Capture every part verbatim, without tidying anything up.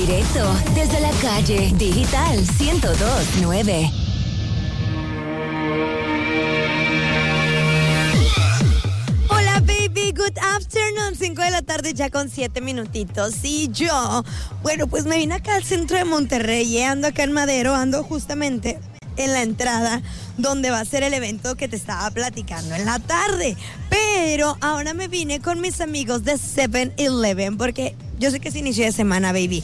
directo desde la calle Digital ciento dos punto nueve. Hola baby, good afternoon, cinco de la tarde ya con siete minutitos. Y yo, bueno, pues me vine acá al centro de Monterrey y ando acá en Madero, ando justamente en la entrada donde va a ser el evento que te estaba platicando en la tarde. Pero ahora me vine con mis amigos de seven eleven porque yo sé que es inicio de semana, baby,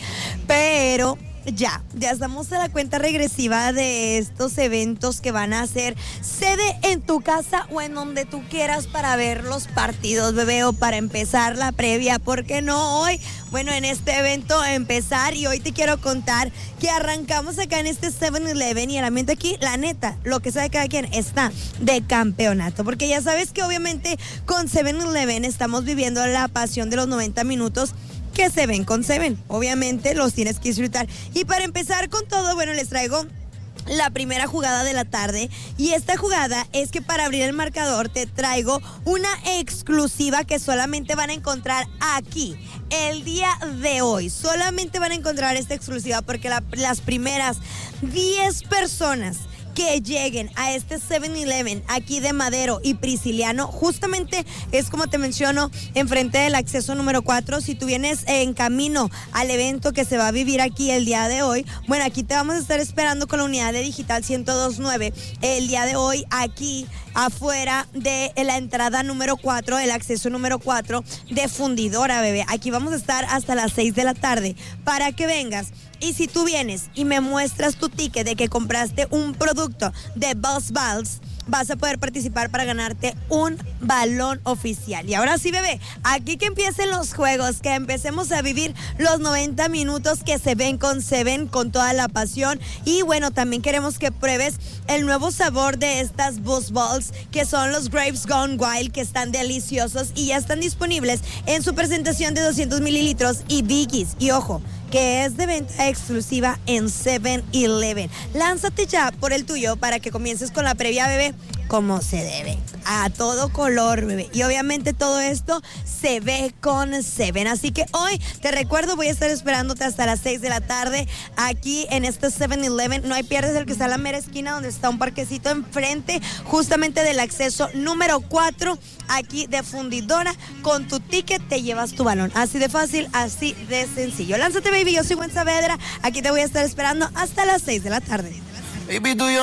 pero ya, ya estamos a la cuenta regresiva de estos eventos que van a ser sede en tu casa o en donde tú quieras para ver los partidos, bebé, o para empezar la previa. ¿Por qué no hoy? Bueno, en este evento empezar, y hoy te quiero contar que arrancamos acá en este seven eleven y el ambiente aquí, la neta, lo que sabe cada quien, está de campeonato, porque ya sabes que obviamente con seven eleven estamos viviendo la pasión de los noventa minutos que se ven con Seven. Obviamente los tienes que disfrutar. Y para empezar con todo, bueno, les traigo la primera jugada de la tarde, y esta jugada es que para abrir el marcador te traigo una exclusiva que solamente van a encontrar aquí el día de hoy. Solamente van a encontrar esta exclusiva porque la, las primeras diez personas que lleguen a este seven eleven aquí de Madero y Prisciliano, justamente es como te menciono, enfrente del acceso número cuatro. Si tú vienes en camino al evento que se va a vivir aquí el día de hoy, bueno, aquí te vamos a estar esperando con la unidad de Digital ciento dos punto nueve el día de hoy, aquí afuera de la entrada número cuatro, el acceso número cuatro de Fundidora, bebé. Aquí vamos a estar hasta las seis de la tarde para que vengas. Y si tú vienes y me muestras tu ticket de que compraste un producto de Buzz Balls, vas a poder participar para ganarte un balón oficial. Y ahora sí, bebé, aquí que empiecen los juegos, que empecemos a vivir los noventa minutos que se ven con Seven con toda la pasión. Y bueno, también queremos que pruebes el nuevo sabor de estas Buzz Balls, que son los Grapes Gone Wild, que están deliciosos y ya están disponibles en su presentación de doscientos mililitros y Biggies. Y ojo, que es de venta exclusiva en seven eleven. Lánzate ya por el tuyo para que comiences con la previa, bebé, como se debe, a todo color, bebé. Y obviamente todo esto se ve con Seven. Así que hoy, te recuerdo, voy a estar esperándote hasta las seis de la tarde aquí en este seven eleven. No hay pierdes, el que está a la mera esquina donde está un parquecito enfrente justamente del acceso número cuatro aquí de Fundidora. Con tu ticket te llevas tu balón. Así de fácil, así de sencillo. Lánzate, baby, yo soy Gwen Saavedra. Aquí te voy a estar esperando hasta las seis de la tarde. Baby, do you